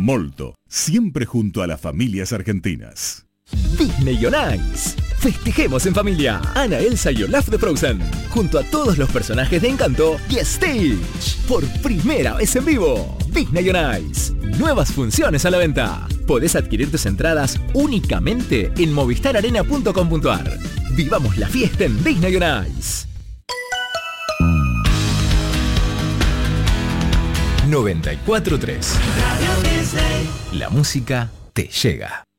Molto, siempre junto a las familias argentinas. Disney on Ice. Festejemos en familia. Anna, Elsa y Olaf de Frozen, junto a todos los personajes de Encanto y Stitch, por primera vez en vivo. Disney on Ice. Nuevas funciones a la venta. Podés adquirir tus entradas únicamente en movistararena.com.ar. Vivamos la fiesta en Disney on Ice. 94.3. La música te llega.